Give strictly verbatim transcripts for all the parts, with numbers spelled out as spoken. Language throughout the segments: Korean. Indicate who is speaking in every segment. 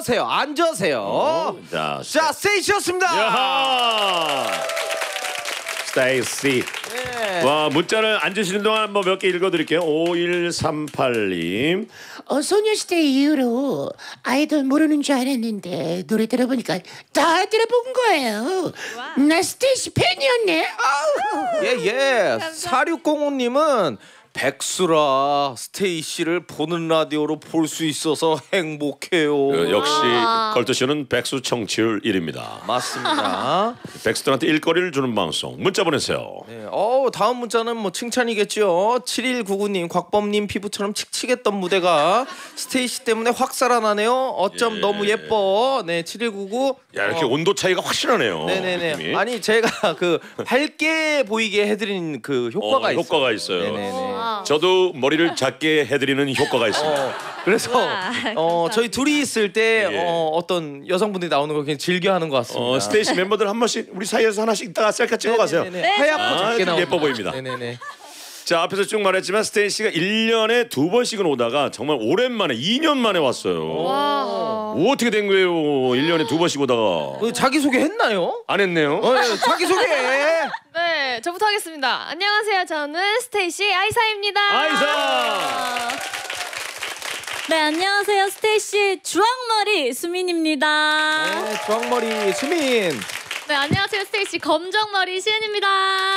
Speaker 1: 앉으세요. 앉으세요. 어, 자, 자 스테이시였습니다.
Speaker 2: 야하. 스테이시. 네. 와, 문자를 앉으시는 동안 뭐 몇 개 읽어드릴게요. 오일삼팔 님.
Speaker 3: 어, 소녀시대 이후로 아이돌 모르는 줄 알았는데 노래 들어보니까 다 들어본 거예요. 와. 나 스테이시 팬이었네.
Speaker 1: 예예. 예. 사육공오 님은 백수라 스테이시를 보는 라디오로 볼 수 있어서 행복해요.
Speaker 2: 그, 역시 걸터쇼는 백수 청취율 일 위입니다.
Speaker 1: 맞습니다.
Speaker 2: 백수들한테 일거리를 주는 방송. 문자 보내세요.
Speaker 1: 네, 어 다음 문자는 뭐 칭찬이겠죠. 칠일구구 님 곽범님 피부처럼 칙칙했던 무대가 스테이시 때문에 확 살아나네요. 어쩜
Speaker 2: 예.
Speaker 1: 너무 예뻐. 네 칠일구구.
Speaker 2: 야, 이렇게
Speaker 1: 어.
Speaker 2: 온도 차이가 확실하네요.
Speaker 1: 네네네.
Speaker 2: 느낌이.
Speaker 1: 아니 제가 그 밝게 보이게 해드린 그 효과가
Speaker 2: 어,
Speaker 1: 있어요.
Speaker 2: 효과가 있어요.
Speaker 1: 네네네.
Speaker 2: 저도 머리를 작게 해드리는 효과가 있습니다.
Speaker 1: 어, 그래서 어, 저희 둘이 있을 때
Speaker 2: 예.
Speaker 1: 어, 어떤 여성분들이 나오는 걸 그냥 즐겨하는 것 같습니다.
Speaker 2: 어, 스테이시 멤버들 한 번씩 우리 사이에서 하나씩 이따가 셀카 찍어가세요.
Speaker 1: 네네네. 하얗고
Speaker 2: 아,
Speaker 1: 작게 나오는
Speaker 2: 예뻐 보입니다.
Speaker 1: 네네네.
Speaker 2: 자, 앞에서 쭉 말했지만 스테이시가 일 년에 두 번씩은 오다가 정말 오랜만에 이 년 만에 왔어요.
Speaker 4: 와.
Speaker 2: 오, 어떻게 된 거예요? 일 년에 두 번씩 오다가.
Speaker 1: 그 자기 소개 했나요?
Speaker 2: 안 했네요.
Speaker 1: 어, 예, 자기 소개.
Speaker 4: 네, 저부터 하겠습니다. 안녕하세요. 저는 스테이시 아이사입니다.
Speaker 2: 아이사.
Speaker 5: 네, 안녕하세요. 스테이시 주황머리 수민입니다.
Speaker 1: 네, 주황머리 수민.
Speaker 4: 네, 안녕하세요. 스테이시 검정머리 시은입니다.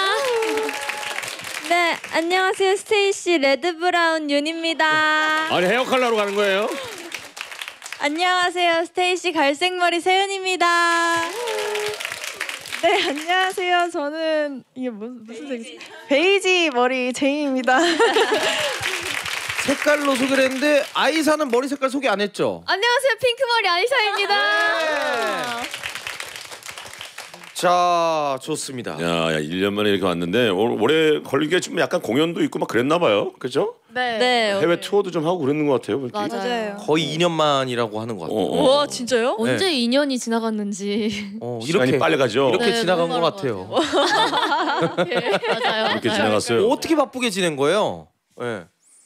Speaker 5: 네, 안녕하세요. 스테이시 레드브라운 윤입니다.
Speaker 2: 아니, 헤어 컬러로 가는 거예요?
Speaker 5: 안녕하세요. 스테이시 갈색머리 세은입니다.
Speaker 6: 네, 안녕하세요. 저는 이게 무슨 무슨 색이지? 베이지 머리 제이입니다.
Speaker 1: 색깔로 소개를 했는데 아이사는 머리 색깔 소개 안 했죠?
Speaker 4: 안녕하세요. 핑크머리 아이사입니다.
Speaker 1: 네. 자, 좋습니다.
Speaker 2: 야, 야, 일 년 만에 이렇게 왔는데 올, 올해 걸리게 좀 약간 공연도 있고 막 그랬나 봐요. 그죠?
Speaker 4: 네.
Speaker 5: 네.
Speaker 2: 해외 투어도 좀 하고 그랬는 것 같아요.
Speaker 4: 맞아요.
Speaker 6: 맞아요.
Speaker 1: 거의 이 년 만이라고 하는 것 같아요.
Speaker 2: 어, 어.
Speaker 5: 와, 진짜요?
Speaker 4: 언제
Speaker 1: 네.
Speaker 4: 이 년이 지나갔는지.
Speaker 1: 어,
Speaker 2: 시간이
Speaker 1: 이렇게
Speaker 2: 빨리 가죠.
Speaker 1: 이렇게
Speaker 4: 네,
Speaker 1: 지나간
Speaker 4: 너무
Speaker 1: 것
Speaker 4: 빠른
Speaker 1: 같아요.
Speaker 4: 것 네, 맞아요.
Speaker 2: 이렇게 지나갔어요.
Speaker 1: 어떻게 바쁘게 지낸 거예요? 네.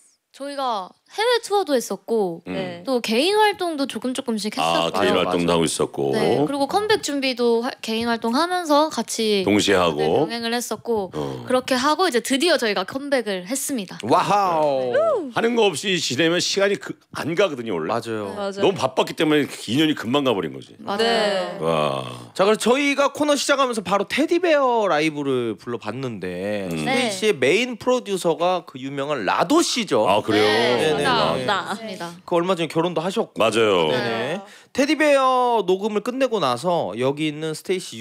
Speaker 4: 저희가 해외 투어도 했었고
Speaker 2: 음.
Speaker 5: 네.
Speaker 4: 또 개인 활동도 조금 조금씩
Speaker 2: 아,
Speaker 4: 했었고요.
Speaker 2: 개인
Speaker 1: 맞아,
Speaker 2: 활동도
Speaker 1: 맞아.
Speaker 2: 하고 있었고.
Speaker 4: 네, 그리고 컴백 준비도 하, 개인 활동하면서 같이
Speaker 2: 동시에
Speaker 4: 네,
Speaker 2: 하고.
Speaker 4: 병행을 했었고
Speaker 2: 어.
Speaker 4: 그렇게 하고 이제 드디어 저희가 컴백을 했습니다.
Speaker 1: 와우.
Speaker 2: 하는 거 없이 지내면 시간이 그, 안 가거든요, 원래.
Speaker 1: 맞아요.
Speaker 5: 맞아요.
Speaker 2: 너무 바빴기 때문에 이 년이 금방 가버린 거지.
Speaker 4: 맞아요.
Speaker 5: 네.
Speaker 2: 와.
Speaker 1: 자, 그래서 저희가 코너 시작하면서 바로 테디베어 라이브를 불러봤는데
Speaker 2: 음.
Speaker 1: 스테이시의 메인 프로듀서가 그 유명한 라도 씨죠.
Speaker 2: 아, 그래요?
Speaker 4: 네,
Speaker 1: 네네.
Speaker 4: 맞습니다.
Speaker 1: 그 얼마 전에 결혼도 하셨고.
Speaker 2: 맞아요.
Speaker 1: 네네. 테디베어 녹음을 끝내고 나서 여기 있는 스테이시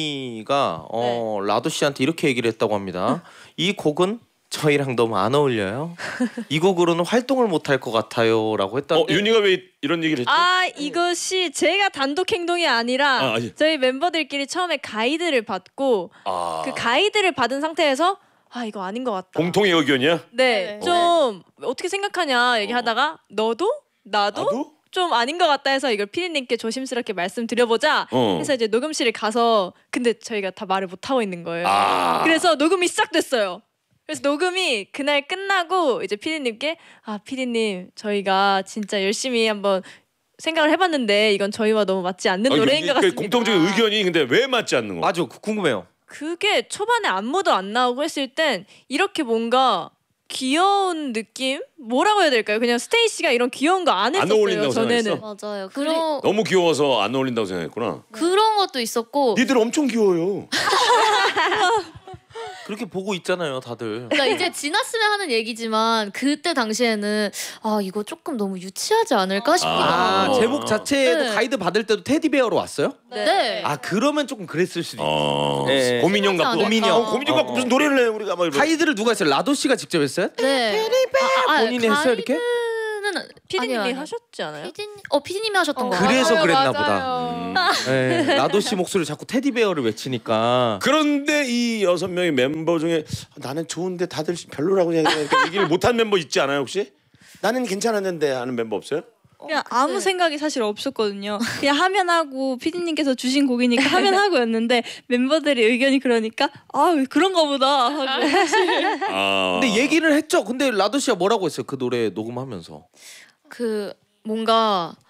Speaker 1: 윤희가 어, 라도 씨한테 이렇게 얘기를 했다고 합니다. 이 곡은 저희랑 너무 안 어울려요. 이 곡으로는 활동을 못할 것 같아요라고
Speaker 2: 어,
Speaker 1: 했다는데.
Speaker 2: 윤희가 왜 이런 얘기를 했죠?
Speaker 5: 아, 이것이 제가 단독 행동이 아니라
Speaker 2: 아, 아니.
Speaker 5: 저희 멤버들끼리 처음에 가이드를 받고
Speaker 2: 아,
Speaker 5: 그 가이드를 받은 상태에서 아, 이거 아닌 것 같다.
Speaker 2: 공통의 의견이야?
Speaker 5: 네,
Speaker 4: 네.
Speaker 5: 좀 어떻게 생각하냐 얘기하다가 너도 나도,
Speaker 2: 나도?
Speaker 5: 좀 아닌 것 같다 해서 이걸 피디님께 조심스럽게 말씀드려보자
Speaker 2: 어.
Speaker 5: 해서 이제 녹음실에 가서 근데 저희가 다 말을 못 하고 있는 거예요.
Speaker 2: 아.
Speaker 5: 그래서 녹음이 시작됐어요. 그래서 녹음이 그날 끝나고 이제 피디님께 아 피디님 저희가 진짜 열심히 한번 생각을 해봤는데 이건 저희와 너무 맞지 않는
Speaker 2: 아,
Speaker 5: 노래인
Speaker 2: 이거
Speaker 5: 것 같습니다.
Speaker 2: 공통적인 의견이 근데 왜 맞지 않는 거?
Speaker 1: 맞아, 그- 궁금해요.
Speaker 5: 그게 초반에 안무도 안 나오고 했을 땐 이렇게 뭔가 귀여운 느낌? 뭐라고 해야 될까요? 그냥 스테이시가 이런 귀여운 거 안 했었어요.
Speaker 2: 어울린다고
Speaker 5: 전에는.
Speaker 2: 생각했어?
Speaker 4: 맞아요. 그런
Speaker 2: 너무 귀여워서 안 어울린다고 생각했구나.
Speaker 4: 그런 것도 있었고.
Speaker 2: 니들 엄청 귀여워요.
Speaker 1: 그렇게 보고 있잖아요, 다들.
Speaker 4: 그러니까 이제 지났으면 하는 얘기지만 그때 당시에는 아 이거 조금 너무 유치하지 않을까 싶기도
Speaker 1: 아,
Speaker 4: 하고.
Speaker 1: 제목 자체에도
Speaker 4: 네.
Speaker 1: 가이드 받을 때도 테디베어로 왔어요?
Speaker 4: 네.
Speaker 1: 아, 그러면 조금 그랬을 수도 있어요.
Speaker 2: 어,
Speaker 1: 네.
Speaker 2: 고민형 갖고.
Speaker 4: 고민형.
Speaker 2: 어, 고민형 갖고
Speaker 1: 어.
Speaker 2: 무슨 노래를 해 우리가 막 이러고.
Speaker 1: 가이드를 누가 했어요? 라도 씨가 직접 했어요?
Speaker 4: 네. 아, 아,
Speaker 1: 본인이 했어요, 이렇게?
Speaker 4: 가이드는
Speaker 5: 피디님이
Speaker 4: 아니요, 아니요.
Speaker 5: 하셨지 않아요?
Speaker 4: 피디님, 어 피디님이 하셨던 거.
Speaker 1: 그래서
Speaker 4: 같아요.
Speaker 1: 그랬나
Speaker 4: 맞아요.
Speaker 1: 보다. 네, 라도 씨 목소리를 자꾸 테디베어를 외치니까.
Speaker 2: 그런데 이 여섯 명의 멤버 중에 나는 좋은데 다들 별로라고 그냥 이렇게 얘기를 못한 멤버 있지 않아요 혹시? 나는 괜찮았는데 하는 멤버 없어요?
Speaker 7: 그냥 아무 생각이 사실 없었거든요. 그냥 하면 하고 피디님께서 주신 곡이니까 하면 하고였는데 멤버들의 의견이 그러니까 아 그런가 보다 하고 사실
Speaker 2: 아.
Speaker 1: 근데 얘기를 했죠. 근데 라도 씨가 뭐라고 했어요? 그 노래 녹음하면서.
Speaker 4: 그 뭔가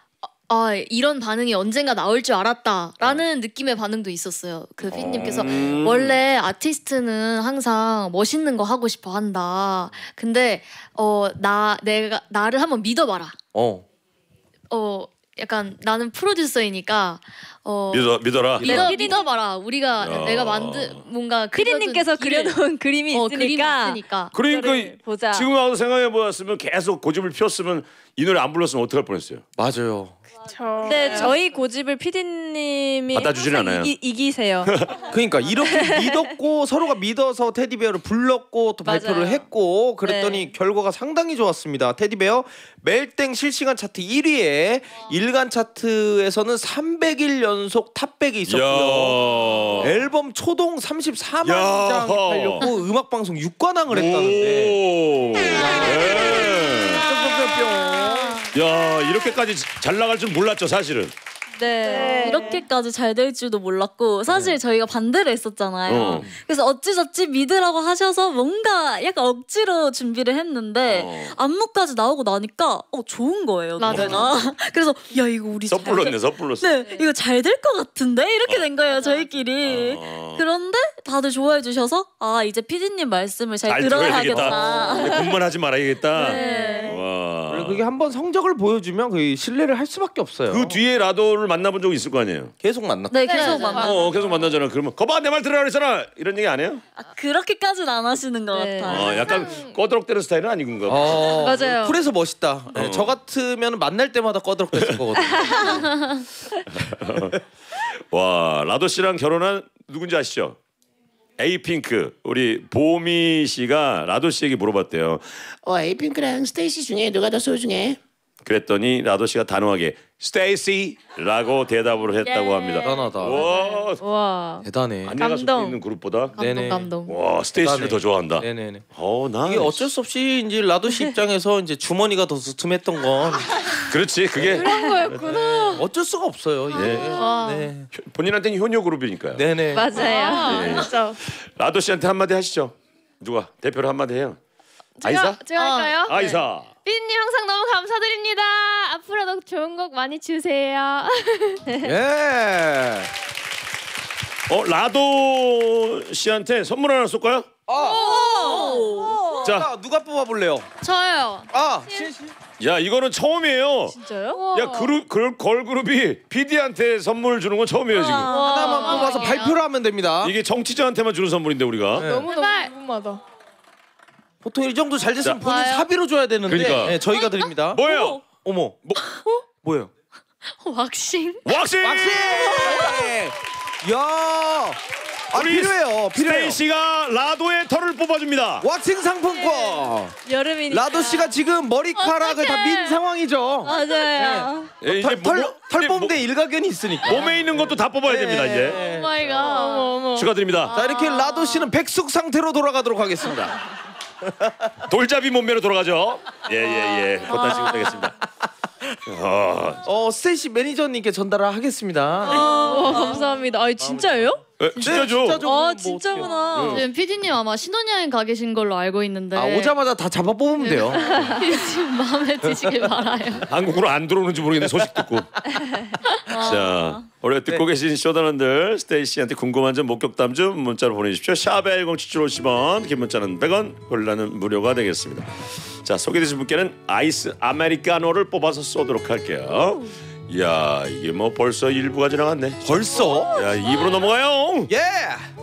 Speaker 4: 아 이런 반응이 언젠가 나올 줄 알았다라는 느낌의 반응도 있었어요. 그 피디님께서
Speaker 2: 음.
Speaker 4: 원래 아티스트는 항상 멋있는 거 하고 싶어 한다. 근데 어 나 내가 나를 한번 믿어봐라.
Speaker 1: 어.
Speaker 4: 어 약간 나는 프로듀서이니까 어
Speaker 2: 믿어 믿어라.
Speaker 4: 믿어 믿어봐라. 우리가
Speaker 2: 야.
Speaker 4: 내가 만든 뭔가
Speaker 5: 피디님께서
Speaker 4: 그려둔 길을-
Speaker 5: 그려놓은 그림이
Speaker 4: 어, 그림이
Speaker 5: 있으니까
Speaker 4: 있으니까.
Speaker 2: 그러니까
Speaker 5: 그거를 보자.
Speaker 2: 지금 와서 생각해 보았으면 계속 고집을 피웠으면 이 노래 안 불렀으면 어떡할 뻔했어요.
Speaker 1: 맞아요.
Speaker 5: 근데 저희 고집을 피디님이
Speaker 2: 받아주진
Speaker 5: 항상
Speaker 2: 않아요.
Speaker 5: 이기, 이기세요.
Speaker 1: 그러니까 이렇게 믿었고 서로가 믿어서 테디베어를 불렀고 또
Speaker 5: 맞아요.
Speaker 1: 발표를 했고 그랬더니
Speaker 5: 네.
Speaker 1: 결과가 상당히 좋았습니다. 테디베어 멜땡 실시간 차트 일 위에 일간 차트에서는 삼백 일 연속 탑백에 있었고요.
Speaker 2: 야.
Speaker 1: 앨범 초동 삼십사만
Speaker 2: 야.
Speaker 1: 장이 팔렸고 음악 방송 육 관왕을 했다는데.
Speaker 2: 오. 네.
Speaker 1: 뿅뿅뿅뿅.
Speaker 2: 야 이렇게까지 잘 나갈 줄 몰랐죠 사실은.
Speaker 5: 네.
Speaker 7: 이렇게까지 잘 될 줄도 몰랐고 사실 저희가 반대를 했었잖아요.
Speaker 2: 어.
Speaker 7: 그래서 어찌저찌 믿으라고 하셔서 뭔가 약간 억지로 준비를 했는데
Speaker 2: 어.
Speaker 7: 안무까지 나오고 나니까 어 좋은 거예요.
Speaker 4: 맞아요.
Speaker 7: 노래가. 그래서 야 이거 우리 잘
Speaker 2: 섣불렀네
Speaker 7: 될-
Speaker 2: 섣불렀어.
Speaker 7: 네 이거 잘 될 것 같은데 이렇게 된 거예요 저희끼리.
Speaker 2: 어.
Speaker 7: 그런데 다들 좋아해 주셔서 아 이제 피디님 말씀을 잘,
Speaker 2: 잘
Speaker 7: 들어야겠다.
Speaker 2: 들어야겠다. 공부하지 말아야겠다.
Speaker 7: 네.
Speaker 2: 와.
Speaker 1: 원래 그게 한번 성적을 보여주면 그 신뢰를 할 수밖에 없어요.
Speaker 2: 그 뒤에 라도를 만나본 적 있을 거 아니에요.
Speaker 1: 계속 만났.
Speaker 7: 네 계속
Speaker 4: 네,
Speaker 7: 만나.
Speaker 2: 어 계속 만나잖아. 그러면 거봐 내 말 들으라 그랬잖아. 이런 얘기 안 해요?
Speaker 7: 아, 그렇게까지는 안 하시는 것
Speaker 5: 네.
Speaker 7: 같아요.
Speaker 2: 어 약간 꺼드럭대는 스타일은 아니군가.
Speaker 1: 어,
Speaker 5: 맞아요.
Speaker 1: 쿨해서 멋있다. 네,
Speaker 2: 어.
Speaker 1: 저 같으면 만날 때마다 꺼드럭댔을 거거든요.
Speaker 2: 와 라도 씨랑 결혼한 누군지 아시죠? 에이핑크 우리 보미 씨가 라도 씨에게 물어봤대요.
Speaker 3: 어, 에이핑크랑 스테이시 중에 누가 더 소중해?
Speaker 2: 그랬더니 라도 씨가 단호하게 스테이시라고 대답을 했다고 합니다.
Speaker 1: 대단하다.
Speaker 2: 와
Speaker 5: 와.
Speaker 1: 대단해.
Speaker 2: 안내가
Speaker 5: 감동.
Speaker 2: 속해 있는 그룹보다
Speaker 4: 감동
Speaker 1: 네네.
Speaker 4: 감동.
Speaker 2: 와 스테이시를
Speaker 1: 대단해.
Speaker 2: 더 좋아한다.
Speaker 1: 네네네.
Speaker 2: 어, 나
Speaker 1: 이게 어쩔 수 없이 이제 라도 씨 입장에서 이제 주머니가 더 두툼했던 건
Speaker 2: 그렇지 그게
Speaker 1: 어쩔 수가 없어요. 이게.
Speaker 5: 와.
Speaker 1: 네.
Speaker 2: 본인한테는 효녀 그룹이니까요.
Speaker 1: 네네.
Speaker 5: 맞아요.
Speaker 2: 네.
Speaker 5: 진짜.
Speaker 2: 라도 씨한테 한마디 하시죠. 누가 대표로 한마디 해요. 아이사?
Speaker 8: 제가 할까요?
Speaker 2: 아이사.
Speaker 8: 삐님 항상 너무 감사드립니다. 앞으로도 좋은 곡 많이 주세요.
Speaker 1: 예.
Speaker 2: 어 라도 씨한테 선물 하나 쏠까요? 자,
Speaker 1: 자 누가 뽑아볼래요?
Speaker 4: 저요.
Speaker 1: 아 신 씨.
Speaker 2: 야 이거는 처음이에요.
Speaker 5: 진짜요?
Speaker 2: 야 그룹 그 걸그룹이 피디한테 선물 주는 건 처음이에요 지금.
Speaker 1: 하나만 뽑아서 발표를 하면 됩니다.
Speaker 2: 이게 정치자한테만 주는 선물인데 우리가.
Speaker 1: 네.
Speaker 6: 너무 너무
Speaker 8: 제발.
Speaker 6: 궁금하다.
Speaker 1: 보통 이 정도 잘 됐으면
Speaker 2: 자.
Speaker 1: 본인 사비로 줘야 되는데
Speaker 2: 그러니까.
Speaker 1: 네, 저희가 드립니다.
Speaker 2: 뭐예요?
Speaker 1: 어머. 뭐? 뭐예요?
Speaker 4: 왁싱.
Speaker 2: 왁싱.
Speaker 1: 왁싱! 야, 아
Speaker 2: 우리
Speaker 1: 필요해요. 필요해요.
Speaker 2: 스테이시가 라도의 털을 뽑아줍니다.
Speaker 1: 왁싱 상품권.
Speaker 5: 여름이니까.
Speaker 1: 라도 씨가 지금 머리카락을 다 민 상황이죠.
Speaker 5: 맞아요.
Speaker 2: 예, 이제
Speaker 1: 털, 털,
Speaker 2: 뭐-
Speaker 1: 털
Speaker 2: 이제
Speaker 1: 뽑는데 일가견이 있으니까.
Speaker 2: 뭐- 몸에 있는 것도 다 뽑아야 됩니다 이제.
Speaker 1: 네.
Speaker 8: 오 마이 갓.
Speaker 2: 축하드립니다.
Speaker 1: 자 이렇게 라도 씨는 백숙 상태로 돌아가도록 하겠습니다.
Speaker 2: 돌잡이 몸매로 돌아가죠. 예예예. 곧다 지금 되겠습니다. 아,
Speaker 1: 어 스테이시 매니저님께 전달을 하겠습니다.
Speaker 5: 와, 감사합니다. 아, 진짜예요?
Speaker 2: 에, 진짜죠?
Speaker 1: 진짜죠.
Speaker 5: 아,
Speaker 1: 뭐
Speaker 5: 진짜구나.
Speaker 4: 지금 피디님 아마 신혼여행 가 계신 걸로 알고 있는데
Speaker 1: 아 오자마자 다 잡아 뽑으면 돼요.
Speaker 4: 지금 마음에 드시길 바라요.
Speaker 2: 한국으로 안 들어오는지 모르겠는데 소식 듣고. 자, 우리 듣고 계신 쇼다런들 스테이시한테 궁금한 점 목격담 좀 문자로 보내주십시오. 샵 일공칠칠 오십 원, 긴 문자는 백 원, 곤란은 무료가 되겠습니다. 자, 소개되신 분께는 아이스 아메리카노를 뽑아서 쏘도록 할게요. 이야, 이게 뭐 벌써 일 부가 지나갔네.
Speaker 1: 벌써?
Speaker 2: 야, 이 부로 넘어가요.
Speaker 1: 예.